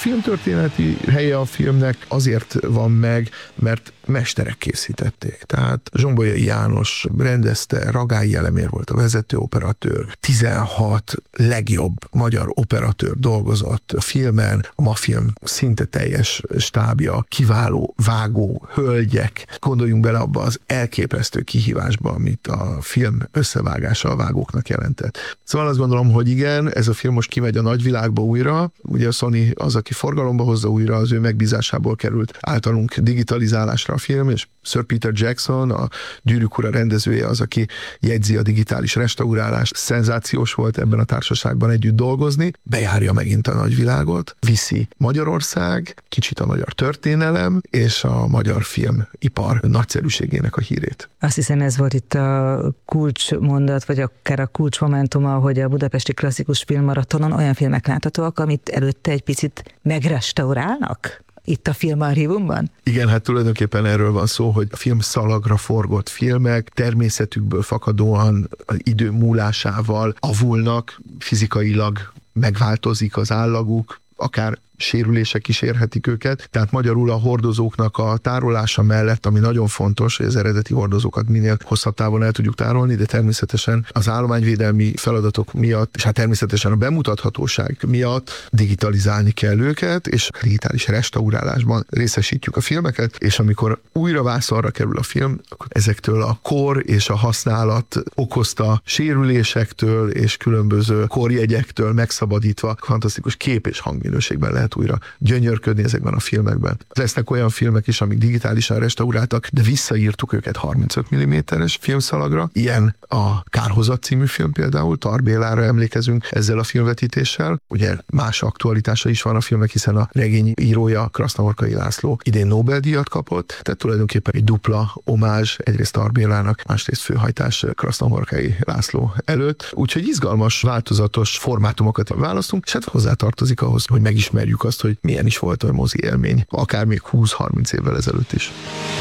filmtörténeti helye a filmnek azért van meg, mert mesterek készítették. Tehát Zsombolyai János rendezte, Ragályi Elemér volt a vezető operatőr, 16 legjobb magyar operatőr dolgozott a filmen, a Mafilm szinte teljes stábja, kiváló vágó, hölgyek. Gondoljunk bele abba az elképesztő kihívásba, amit a film összevágása a vágóknak jelentett. Szóval azt gondolom, hogy igen, ez a film most kimegy a nagyvilágba újra. Ugye a Sony az, aki forgalomba hozza újra, az ő megbízásából került általunk digitalizálásra a film, és Sir Peter Jackson, a Gyűrűk ura rendezője az, aki jegyzi a digitális restaurálást. Szenzációs volt ebben a társaságban együtt dolgozni, bejárja megint a nagyvilágot, viszi Magyarország, kicsit a magyar történelem és a magyar filmipar nagyszerűségének a hírét. Azt hiszem, ez volt itt a kulcsmondat, vagy akár a kulcsmomentuma, hogy a Budapesti Klasszikus Filmmaratonon olyan filmek láthatóak, amit előtte egy picit megrestaurálnak? Itt a filmarchívumban? Igen, hát tulajdonképpen erről van szó, hogy a filmszalagra forgott filmek természetükből fakadóan idő múlásával avulnak, fizikailag megváltozik az állaguk, akár sérülések is érhetik őket, tehát magyarul a hordozóknak a tárolása mellett, ami nagyon fontos, hogy az eredeti hordozókat minél hosszabb távon el tudjuk tárolni, de természetesen az állományvédelmi feladatok miatt, és hát természetesen a bemutathatóság miatt digitalizálni kell őket, és a digitális restaurálásban részesítjük a filmeket, és amikor újra vászonra kerül a film, akkor ezektől a kor és a használat okozta sérülésektől és különböző korjegyektől megszabadítva fantasztikus kép és hangminőségben lehet újra gyönyörködni ezekben a filmekben. Lesznek olyan filmek is, amik digitálisan restauráltak, de visszaírtuk őket 35 mm-es filmszalagra. Ilyen a Kárhozat című film például, Tar Bélára emlékezünk ezzel a filmvetítéssel. Ugye más aktualitása is van a filmnek, hiszen a regény írója, Krasznahorkai László idén Nobel-díjat kapott, tehát tulajdonképpen egy dupla omázs, egyrészt Tar Bélának, másrészt főhajtás Krasznahorkai László előtt. Úgyhogy izgalmas, változatos formátumokat választunk, és hát hozzátartozik ahhoz, hogy megismerjük azt, hogy milyen is volt a mozi élmény, akár még 20-30 évvel ezelőtt is.